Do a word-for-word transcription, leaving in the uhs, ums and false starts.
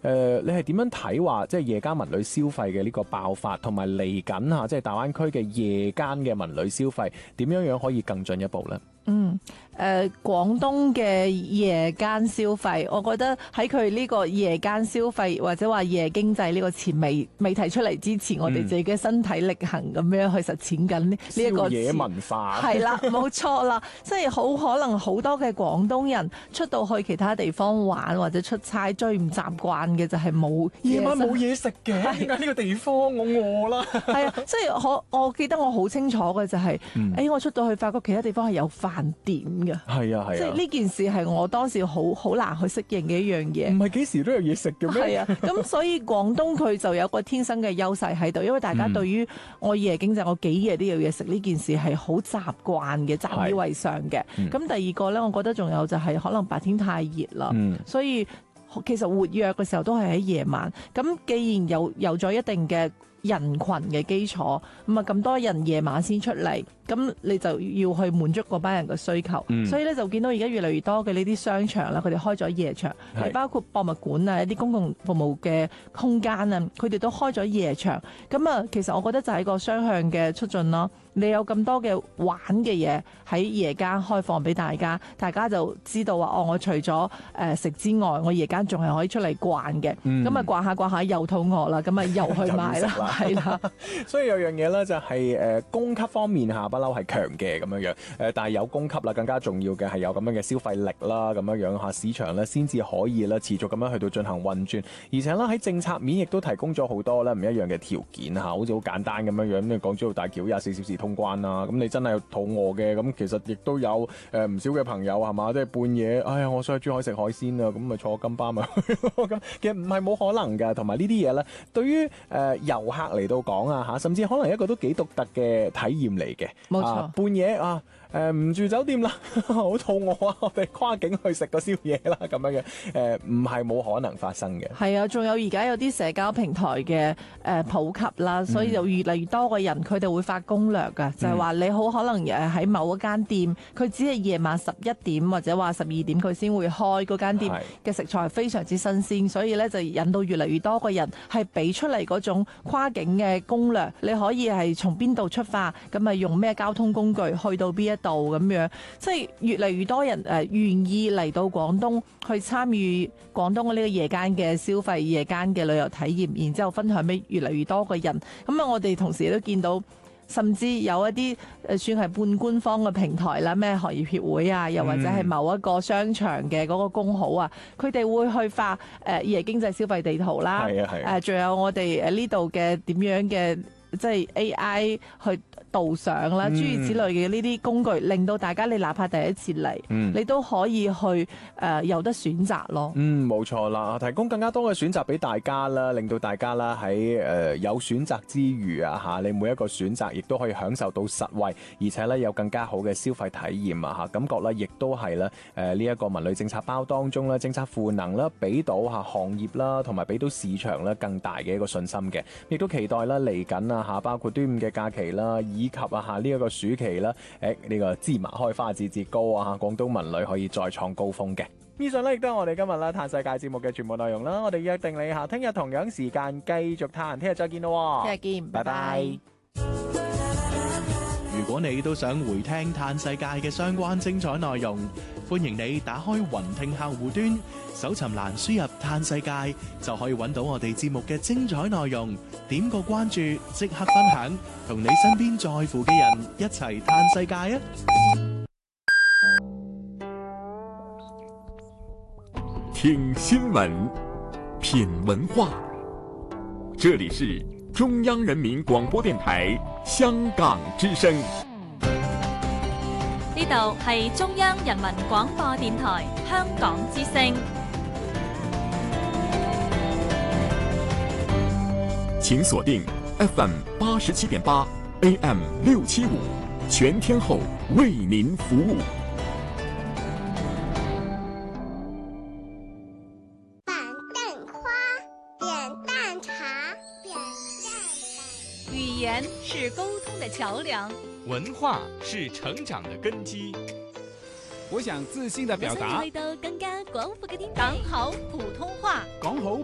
呃、你係點樣睇話即係夜間文旅消費嘅呢個爆發，同埋嚟緊嚇即係大灣區嘅夜間嘅文旅消費點樣樣可以更進一步呢？ 嗯，誒、呃，廣東嘅夜間消費，我覺得喺佢呢個夜間消費或者話夜經濟呢個詞未未提出嚟之前，嗯、我哋自己嘅身體力行咁樣去實踐緊呢呢一個夜文化係啦，冇錯啦，即係好可能好多嘅廣東人出到去其他地方玩或者出差，最唔習慣嘅就係冇夜晚冇嘢食嘅，點解呢個地方我餓啦？ 係啊，即係我我記得我好清楚嘅就係、是，誒、嗯哎、我出到去發覺其他地方係有飯店嘅， 係啊係啊， 即係呢件事係我當時好好難去適應嘅一樣嘢。 唔係幾時都有嘢食嘅咩？ 係啊，咁所以廣東佢就有個天生嘅優勢喺度，因為大家對於我夜經濟我幾夜都有嘢食呢件事係好習慣嘅，習以為常嘅。咁、嗯、第二個咧，我覺得仲有就係可能白天太熱啦，嗯、所以其實活躍嘅時候都係喺夜晚。咁既然有有咗一定嘅人群嘅基礎，咁啊咁多人夜晚先出嚟，咁你就要去滿足嗰班人嘅需求，嗯、所以咧就見到而家越嚟越多嘅呢啲商場啦，佢哋開咗夜場，係包括博物館啊、一啲公共服務嘅空間啊，佢哋都開咗夜場。咁啊，其實我覺得就係一個雙向嘅促進咯。你有咁多嘅玩嘅嘢喺夜間開放俾大家，大家就知道話哦，我除咗誒、呃、食之外，我夜間仲係可以出嚟逛嘅。咁啊、嗯、逛下逛下又肚餓啦，咁啊又去買啦，係啦。 所以有樣嘢咧就係、是、誒、呃、供給方面下不嬲係強嘅咁樣樣，誒、呃、但係有供給啦，更加重要嘅係有咁樣嘅消費力啦，咁樣樣嚇市場咧先至可以咧持續咁樣去到進行運轉，而且咧喺政策面亦都提供咗好多咧唔一樣嘅條件嚇，好似好簡單咁樣樣，咁你港珠澳大橋廿四小時通關啦，咁你真係肚餓嘅，咁其實亦都有誒唔、呃、少嘅朋友係嘛，即係半夜，哎呀我想去珠海食海鮮啊，咁咪坐金巴咪咁，其實唔係冇可能㗎，同埋呢啲嘢咧，對於誒、呃、遊客嚟到講啊嚇，甚至可能一個都幾獨特嘅體驗嚟嘅， 冇錯， 啊、半夜啊。誒唔、呃、住酒店啦，好肚餓啊！我哋跨境去食個宵夜啦，咁樣嘅誒唔係冇可能發生嘅。係啊，仲有而家有啲社交平台嘅誒、呃、普及啦，所以就越嚟越多嘅人佢哋會發攻略㗎，嗯、就係話你好可能誒喺某一間店，佢只係夜晚十一點或者話十二點佢先會開嗰間店嘅食材非常之新鮮，所以咧就引到越嚟越多嘅人係俾出嚟嗰種跨境嘅攻略，你可以係從邊度出發，咁啊用咩交通工具去到邊一度咁樣，即係越嚟越多人誒願意嚟到廣東去參與廣東嘅呢個夜間嘅消費、夜間嘅旅遊體驗，然之後分享俾越嚟越多嘅人。咁啊，我哋同時都見到，甚至有一啲誒算係半官方嘅平台啦，咩行業協會啊，又或者係某一個商場嘅嗰個工號啊，佢哋、嗯、會去發誒夜經濟消費地圖啦。係啊係。誒，仲有我哋誒呢度嘅點樣嘅，即係 A I 去導賞啦，諸如此類嘅呢啲工具，令到大家你哪怕第一次嚟，嗯、你都可以去誒、呃、有得選擇咯。嗯， 冇錯啦，提供更加多嘅選擇俾大家啦，令到大家啦喺誒有選擇之餘啊嚇，你每一個選擇亦都可以享受到實惠，而且咧有更加好嘅消費體驗啊嚇，感覺咧亦都係咧誒呢一個文旅政策包當中咧政策賦能啦，俾到嚇行業啦，同埋俾到市場咧更大嘅一個信心嘅，亦都期待啦嚟緊啊嚇，包括端午嘅假期啦，以及啊嚇呢一個暑期啦，誒、這、呢個芝麻開花節節高啊嚇，廣東文旅可以再創高峰嘅。以上咧亦都係我哋今日啦嘆世界節目嘅全部內容啦，我哋約定你下聽日同樣時間繼續嘆，聽日再見咯， 聽日見，拜拜。 如果你都想回聽嘆世界嘅相關精彩內容，歡迎你打開雲聽客戶端，搜尋欄輸入嘆世界，就可以揾到我哋節目嘅精彩內容。點個關注，即刻分享，同你身邊在乎嘅人一齊嘆世界啊！ 聽新聞，品文化，這裡是中央人民廣播電台香港之聲。 呢度係中央人民廣播電台香港之聲。 請鎖定 F M 八十七點八 A M 六七五，全天候為您服務。 板凳花，扁担茶，扁担。 語言是溝通的橋樑， 文化是成長的根基。我想自信地表達， 去到更加廣闊嘅天地，講好普通話， 講好